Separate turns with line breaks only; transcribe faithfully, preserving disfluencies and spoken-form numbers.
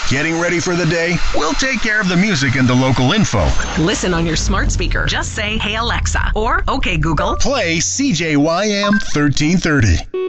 Getting ready for the day? We'll take care of the music and the local info.
Listen on your smart speaker. Just say, "Hey Alexa," or "Okay Google,
play C J Y M thirteen thirty.